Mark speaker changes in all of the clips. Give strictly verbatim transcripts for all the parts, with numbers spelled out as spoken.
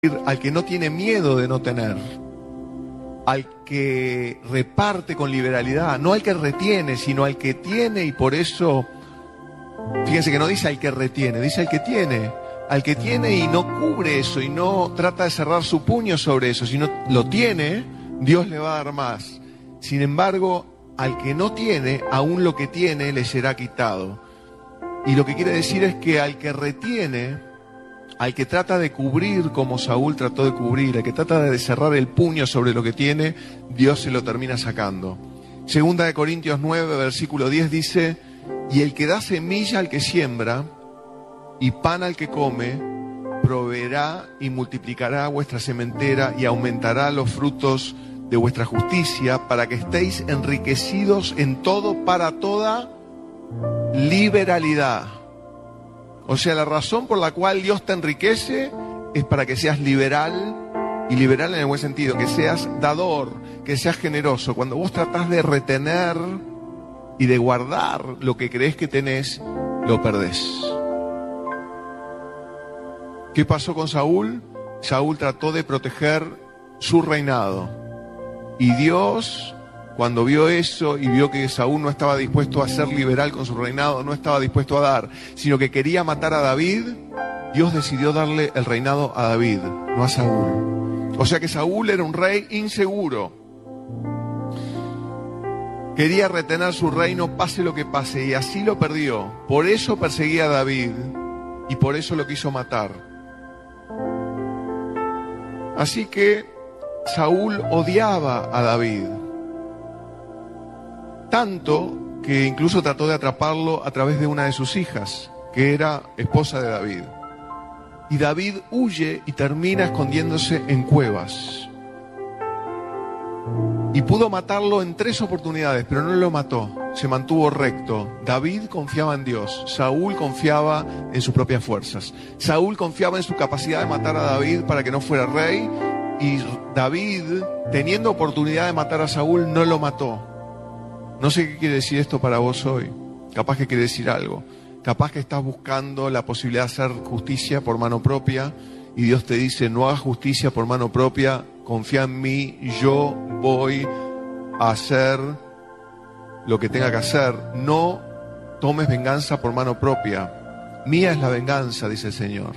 Speaker 1: al que no tiene miedo de no tener, al que reparte con liberalidad, no al que retiene, sino al que tiene, y por eso, fíjense que no dice al que retiene, dice al que tiene, al que tiene y no cubre eso, y no trata de cerrar su puño sobre eso, sino lo tiene, Dios le va a dar más. Sin embargo, al que no tiene, aún lo que tiene le será quitado. Y lo que quiere decir es que al que retiene, al que trata de cubrir como Saúl trató de cubrir, al que trata de cerrar el puño sobre lo que tiene, Dios se lo termina sacando. Segunda de Corintios nueve, versículo diez dice: y el que da semilla al que siembra y pan al que come, proveerá y multiplicará vuestra sementera y aumentará los frutos de vuestra justicia, para que estéis enriquecidos en todo para toda liberalidad. O sea, la razón por la cual Dios te enriquece es para que seas liberal, y liberal en el buen sentido, que seas dador, que seas generoso. Cuando vos tratás de retener y de guardar lo que crees que tenés, lo perdés. ¿Qué pasó con Saúl? Saúl trató de proteger su reinado. Y Dios, cuando vio eso y vio que Saúl no estaba dispuesto a ser liberal con su reinado, no estaba dispuesto a dar, sino que quería matar a David, Dios decidió darle el reinado a David, no a Saúl. O sea que Saúl era un rey inseguro. Quería retener su reino pase lo que pase, y así lo perdió. Por eso perseguía a David y por eso lo quiso matar. Así que Saúl odiaba a David, tanto que incluso trató de atraparlo a través de una de sus hijas, que era esposa de David. Y David huye y termina escondiéndose en cuevas. Y pudo matarlo en tres oportunidades, pero no lo mató, se mantuvo recto. David confiaba en Dios, Saúl confiaba en sus propias fuerzas. Saúl confiaba en su capacidad de matar a David para que no fuera rey, y David, teniendo oportunidad de matar a Saúl, no lo mató. No sé qué quiere decir esto para vos hoy. Capaz que quiere decir algo. Capaz que estás buscando la posibilidad de hacer justicia por mano propia, y Dios te dice: no hagas justicia por mano propia, confía en mí, yo voy a hacer lo que tenga que hacer. No tomes venganza por mano propia. Mía es la venganza, dice el Señor.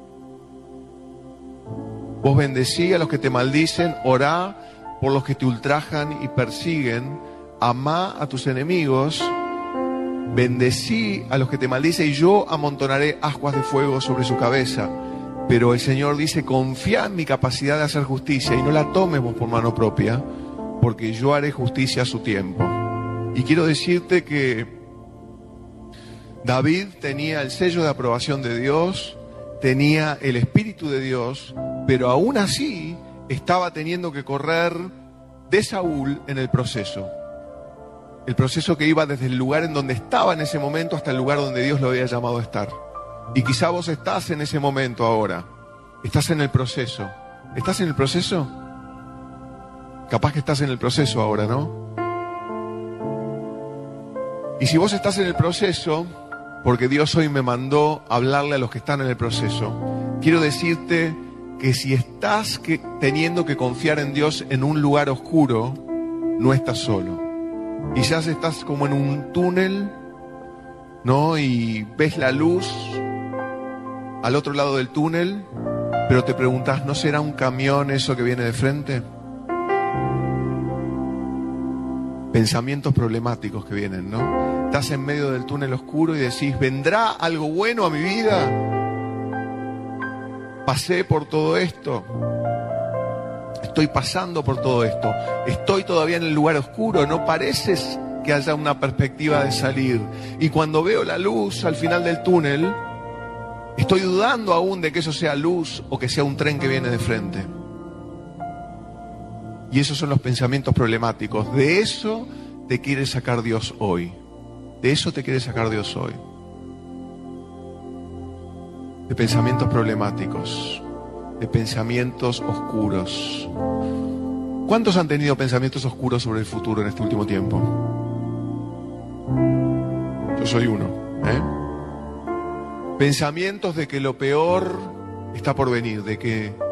Speaker 1: Vos bendecí a los que te maldicen, orá por los que te ultrajan y persiguen, amá a tus enemigos, bendecí a los que te maldicen, y yo amontonaré ascuas de fuego sobre su cabeza. Pero el Señor dice: confía en mi capacidad de hacer justicia, y no la tomes vos por mano propia, porque yo haré justicia a su tiempo. Y quiero decirte que David tenía el sello de aprobación de Dios, tenía el Espíritu de Dios, pero aún así estaba teniendo que correr de Saúl en el proceso. El proceso que iba desde el lugar en donde estaba en ese momento hasta el lugar donde Dios lo había llamado a estar. Y quizá vos estás en ese momento ahora. Estás en el proceso. ¿Estás en el proceso? Capaz que estás en el proceso ahora, ¿no? Y si vos estás en el proceso, porque Dios hoy me mandó hablarle a los que están en el proceso, quiero decirte que si estás que, teniendo que confiar en Dios en un lugar oscuro, no estás solo. Quizás estás como en un túnel, ¿no? Y ves la luz al otro lado del túnel, pero te preguntas: ¿no será un camión eso que viene de frente? Pensamientos problemáticos que vienen, ¿no? Estás en medio del túnel oscuro y decís: ¿vendrá algo bueno a mi vida? Pasé por todo esto. Estoy pasando por todo esto. Estoy todavía en el lugar oscuro. No pareces que haya una perspectiva de salir. Y cuando veo la luz al final del túnel, estoy dudando aún de que eso sea luz o que sea un tren que viene de frente. Y esos son los pensamientos problemáticos. De eso te quiere sacar Dios hoy. De eso te quiere sacar Dios hoy. De pensamientos problemáticos, de pensamientos oscuros. ¿Cuántos han tenido pensamientos oscuros sobre el futuro en este último tiempo? Yo soy uno, ¿eh? Pensamientos de que lo peor está por venir, de que